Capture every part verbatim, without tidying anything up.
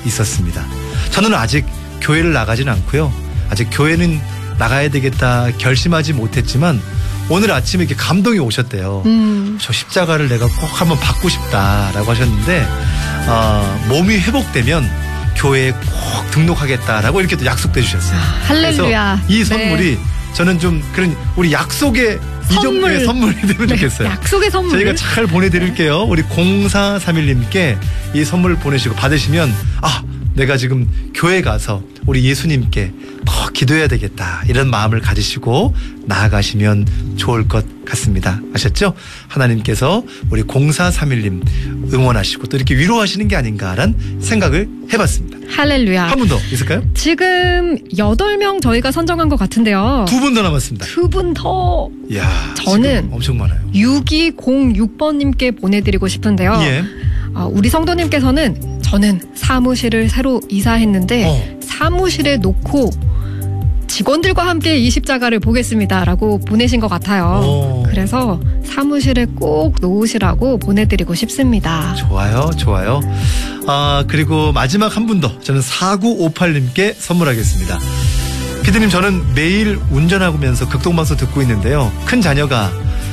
있었습니다. 저는 아직 교회를 나가진 않고요. 아직 교회는 나가야 되겠다 결심하지 못했지만 오늘 아침에 이렇게 감동이 오셨대요. 음. 저 십자가를 내가 꼭 한번 받고 싶다라고 하셨는데 어, 몸이 회복되면 교회에 꼭 등록하겠다라고 이렇게 또 약속해 주셨어요. 할렐루야. 그래서 이 선물이 네. 저는 좀 그런 우리 약속의 이 정도의 선물이 되면 네, 좋겠어요. 약속의 선물. 저희가 잘 보내드릴게요. 우리 공사삼일님께 이 선물을 보내시고 받으시면 아 내가 지금 교회 가서 우리 예수님께 더 기도해야 되겠다 이런 마음을 가지시고 나아가시면 좋을 것 같습니다. 아셨죠? 하나님께서 우리 공사삼일님 응원하시고 또 이렇게 위로하시는 게 아닌가라는 생각을 해봤습니다. 할렐루야. 한 분 더 있을까요? 지금 여덟 명 저희가 선정한 것 같은데요. 두 분 더 남았습니다. 두 분 더. 이야, 저는 엄청 많아요. 육이공육 번님께 보내드리고 싶은데요. 예. 어, 우리 성도님께서는 저는 사무실을 새로 이사했는데 어. 사무실에 놓고 직원들과 함께 이 십자가를 보겠습니다 라고 보내신 것 같아요. 오. 그래서 사무실에 꼭 놓으시라고 보내드리고 싶습니다. 좋아요. 좋아요. 아 그리고 마지막 한 분 더 저는 사구오팔님께 선물하겠습니다. 피디님 저는 매일 운전하면서 극동방송 듣고 있는데요. 큰 자녀가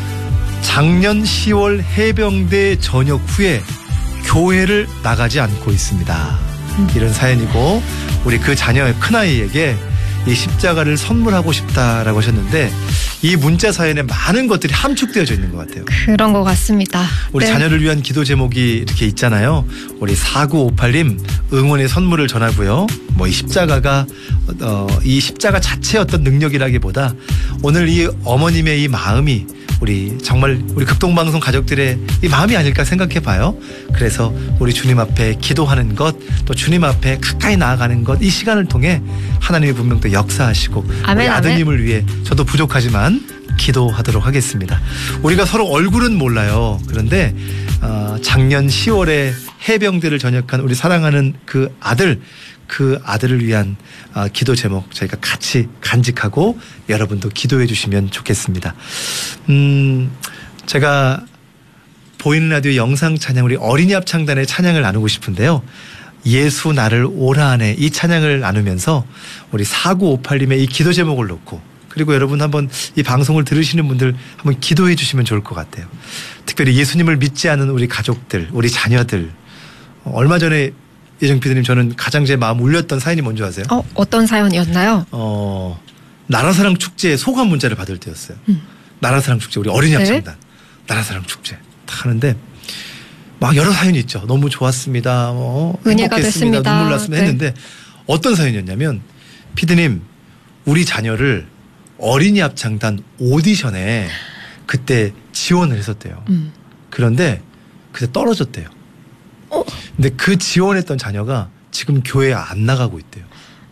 작년 시월 해병대 전역 후에 교회를 나가지 않고 있습니다. 음. 이런 사연이고 우리 그 자녀의 큰아이에게 이 십자가를 선물하고 싶다라고 하셨는데 이 문자 사연에 많은 것들이 함축되어져 있는 것 같아요. 그런 것 같습니다. 우리 네. 자녀를 위한 기도 제목이 이렇게 있잖아요. 우리 사구오팔님 응원의 선물을 전하고요. 뭐 이 십자가가 어, 이 십자가 자체의 어떤 능력이라기보다 오늘 이 어머님의 이 마음이 우리 정말 우리 극동방송 가족들의 이 마음이 아닐까 생각해 봐요. 그래서 우리 주님 앞에 기도하는 것 또 주님 앞에 가까이 나아가는 것 이 시간을 통해 하나님이 분명 또 역사하시고 아멘, 우리 아드님을 아멘. 위해 저도 부족하지만 기도하도록 하겠습니다. 우리가 서로 얼굴은 몰라요. 그런데 어, 작년 시월에 해병대를 전역한 우리 사랑하는 그 아들 그 아들을 위한 어, 기도 제목 저희가 같이 간직하고 여러분도 기도해 주시면 좋겠습니다. 음, 제가 보이는 라디오 영상 찬양 우리 어린이 합창단의 찬양을 나누고 싶은데요. 예수 나를 오라 하네 이 찬양을 나누면서 우리 사구오팔님의 이 기도 제목을 놓고 그리고 여러분 한번 이 방송을 들으시는 분들 한번 기도해 주시면 좋을 것 같아요. 특별히 예수님을 믿지 않은 우리 가족들 우리 자녀들 얼마 전에 예정 피디님 저는 가장 제 마음 울렸던 사연이 뭔지 아세요? 어, 어떤 사연이었나요? 어, 나라사랑 축제 소감 문자를 받을 때였어요. 음. 나라사랑 축제 우리 어린이 합창단 네? 나라사랑 축제 딱 하는데 막 여러 사연이 있죠. 너무 좋았습니다. 뭐 은혜가 됐습니다. 눈물 났습니다. 네. 했는데 어떤 사연이었냐면 피디님 우리 자녀를 어린이 합창단 오디션에 그때 지원을 했었대요. 음. 그런데 그때 떨어졌대요. 어? 근데 그 지원했던 자녀가 지금 교회에 안 나가고 있대요.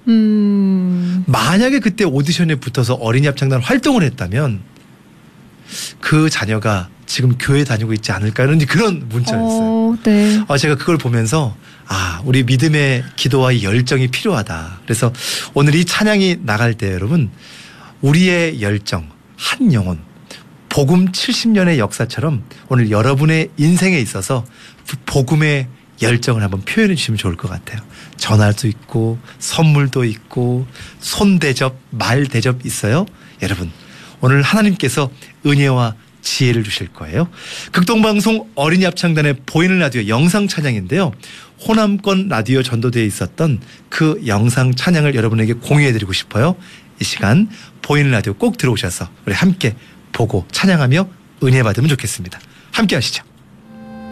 음. 만약에 그때 오디션에 붙어서 어린이 합창단 활동을 했다면 그 자녀가 지금 교회 다니고 있지 않을까라는 그런 문자였어요. 어, 네. 어, 제가 그걸 보면서 아 우리 믿음의 기도와 이 열정이 필요하다. 그래서 오늘 이 찬양이 나갈 때 여러분 우리의 열정 한 영혼 복음 칠십 년의 역사처럼 오늘 여러분의 인생에 있어서 복음의 열정을 한번 표현해 주시면 좋을 것 같아요. 전화도 있고 선물도 있고 손대접 말대접 있어요. 여러분 오늘 하나님께서 은혜와 지혜를 주실 거예요. 극동방송 어린이 합창단의 보이는 라디오 영상 찬양인데요. 호남권 라디오 전도대에 있었던 그 영상 찬양을 여러분에게 공유해드리고 싶어요. 이 시간 보이는 라디오 꼭 들어오셔서 우리 함께 보고 찬양하며 은혜 받으면 좋겠습니다. 함께 하시죠.